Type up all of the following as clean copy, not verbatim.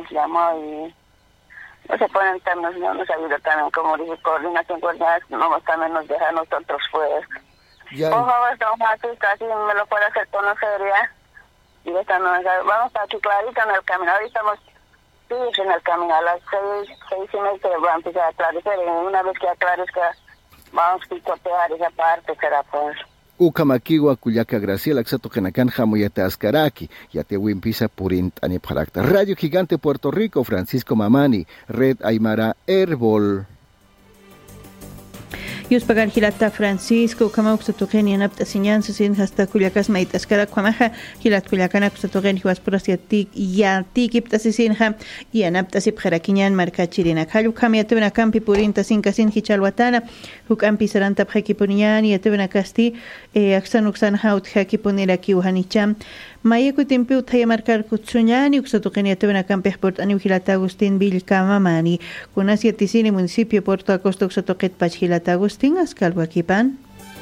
nos llamó y no se ponen términos, no nos ayuda también, como dice, coordinación, no también nos deja a nosotros fuera. Ya. Por favor, don Francisco, así me lo puede hacer conocer ya. Y esta no, vamos aquí clarito en el camino, ahorita estamos en el camino, a las 6:30 va a empezar a aclarecer, y una vez que aclarezca, vamos a picotear esa parte, será pues. Ukamakiwa Cuyaca Graciela Xatokenacan Jamoyata Ascaraki, Yate Wimpisa Purint Anipharakta. Radio Gigante Puerto Rico, Francisco Mamani, Red Aymara Herbol. Yus pagar hilata Francisco kama uksatogen yanap tasinyan sin hasta kuliakas maitas kada kwamaha hilat kuliakana uksatogen hiwas puras yatik iptasisinha yanap tasip kharakinyan markachirina kalu kam yatuna kampi purinta sin kasin hichalwatana hukampi saranta phekipunian yatuna kasti aksan uksan haut khakipунira kiuhanicham Mayeku timpi uthaya marcar kutsuñani uksatogen yatuna kampi port ani hilata Agustín Vilcamamani kunas yatisini municipio Puerto Acosta uksatoket pachilata Agustín Ascalhuaquipan.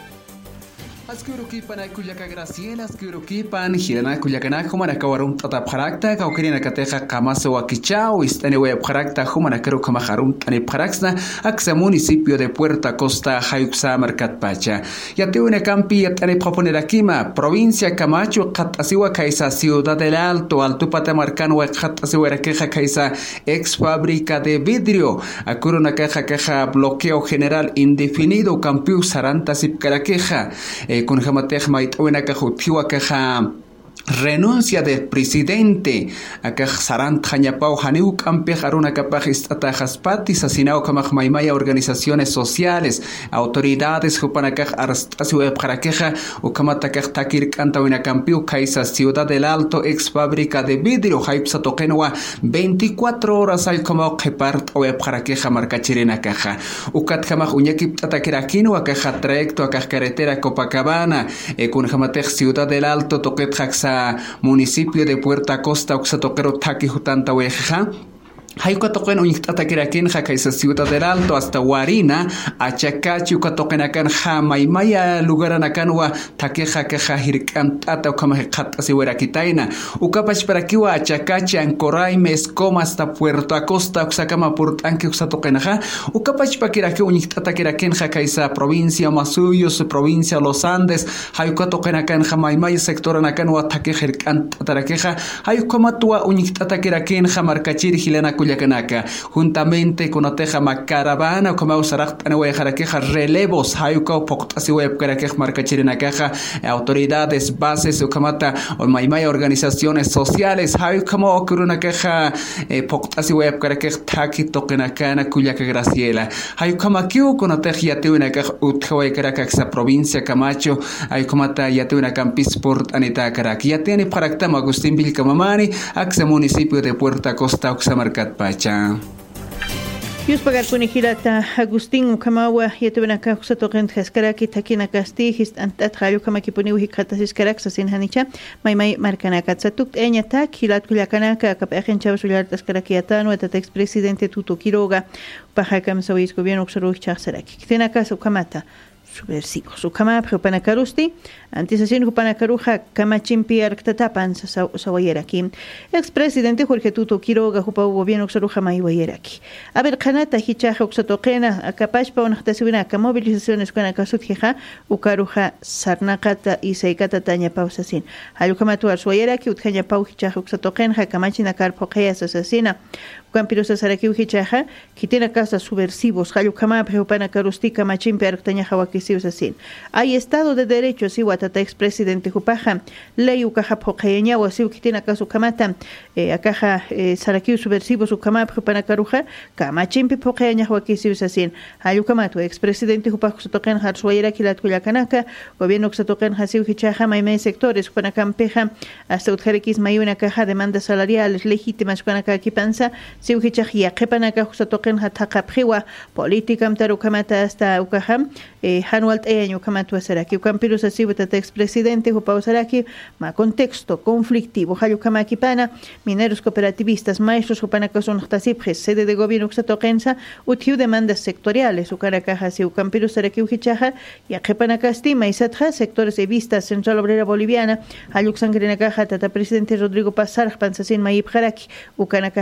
Askurukipan Kuyaca Graciela, Askurukipan, Hirana Kuyacana, Humanacarum Tata Parakta, Kaukerina Cateja, Camaso Akichao, Istaneway Parakta, Humanacaru Kamaharum, Tani Paraxna, Axa Municipio de Puerto Costa, Hayuxa, Marcat Pacha. Yatune Campi, Yatane Paponerakima, Provincia Camacho, Catasiwa Kaisa, Ciudad del Alto, Alto Patamarcano, Catasiwa Queja Kaisa, ex fábrica de vidrio, Acuruna Queja, bloqueo general indefinido, Campiu Saranta Sipcaraqueja. Con Jamatej Maitwena Cajutiwa Caja renuncia del presidente acá Sarant Jañapau Haniu Campe Haruna Capajistata Jaspati Sasinao Kamajmaimaya organizaciones sociales autoridades Jupanacaj Arastasio Paraqueja o Kamatakaj Takir Cantawina Campiu Kaisa Ciudad del Alto ex fábrica de vidrio Haipsa Tokenwa 24 horas al como Kepart o Paraqueja Marcachirena Caja Ukat Kamaj Uñakip Tatakiraquino Acaja trayecto Acaj carretera Copacabana con Jamatej Ciudad del Alto Toquet Jaxa municipio de Puerto Acosta Oxatoquero Taki Jutanta Weja Hayuka toquen uñiqtataquiraquén Jacaisa Ciudad del Alto hasta Guarina Achacachi ukatoquenacan Jamaimaya lugaranacanwa taqueja queja hircantata ukamajata sihueraquitaina Ukapach para kiwa Achacachi Ancoray Mescoma hasta Puerto Acosta Uxacama Purtanque Uxatoquenaja Ukapach paquiraque uñiqtataquiraquén Jacaisa provincia Masuyos provincia Los Andes Hayuka toquenacan Jamaimaya sector anacanwa taqueja hircantataqueja Hayukamatua uñiqtataquiraquén Jamarcachir Gilena Cuyacanaka, juntamente con Oteja Macaravana, como Usaractana Jaraqueja, relevos, Hayuka, Poctasi Web, Caraquej, Marcachirina Caja, autoridades, bases, Ucamata, o Maimaya, organizaciones sociales, Hayukamo, Ocuruna Caja, Poctasi Web, Caraquej, Taki, Tokenacana, Cuyaca Graciela, Hayukamakiu, con Oteja Yatuina Caja, Utjaway Caracaxa, provincia Camacho, Hayukamata, Yatuina Campis, Port Anita Carac, Yatiani Paractama, Agustín Vilcamamani, Axa municipio de Puerto Acosta, Oxamarcat Pacha. Yus pagar punihilata Agustín Ukamawa yetubena kausa torrent haskaraki takina kasti hist antat hayo kama kipuni uhikata hiskarak sasin hanicha mai marcana katsatuk enya tak hilat kuliakanaka kapachen chawsular taskaraki atano eta ex presidente Tuto Quiroga pahakam sawis gobierno xaruch chasaraki tenaka sukamata subversivo sukama Panakarusti antes así Panakaruja kamachimpi arktatapan sawayeraki expresidente Jorge Tuto Quiroga jupa gobierno xaruja maiwayeraki a ver kanata hichaja uxatoqena akapashpa unaxtasibina movilizaciones kana kasutjeja ukaruja sarnaqata y seikata taña pausasin halukama tuar swayeraki utjaña pau hichaja uxatoqena kamachina karpoqea asasina Campirosa Sarakiu Hichaja, Kitena Casa Subversivos, Hayukama, Panakarusti, Kamachimpi Arctaña Hawakisius Asin. Hay Estado de Derecho, Siwatata expresidente Jupaja, Ley Ucaja Pocaña, o Siu Kitena Casu Kamata, Akaja Sarakiu Subversivos, Ukama, Panakaruja, Kamachimpi Pocaña Hawakisius Asin. Hayukamato, expresidente Jupaja Sotoken Harsuayera Kilat Kuyakanaka, Gobierno Xatoken Hasiu Hichaja, Maime sectores, Panacampeja, hasta Utjarekis Mayuna Caja, demandas salariales legítimas, Panaka Kipanza, Siuhichahia, Kepanaka Husatoken Hatakapriwa, Política Mtarukamata hasta Ukaham, Hanualt Eño Kamatua Saraki, Ucampirus Asibata expresidente, Jupau Saraki, ma contexto conflictivo, Hayukamakipana, mineros cooperativistas, maestros Jupanakason Tasipres, sede de gobierno Xatokensa, Utiu demandas sectoriales, Ucarakaja, Ucampirus Saraki Uhichaja, y a Kepanakasti, Maisatja, sectores de vistas, Central Obrera Boliviana, Hayuxangrenakaja, Tata presidente Rodrigo Pazar, Pansasin Maip Haraki, Ucanaka.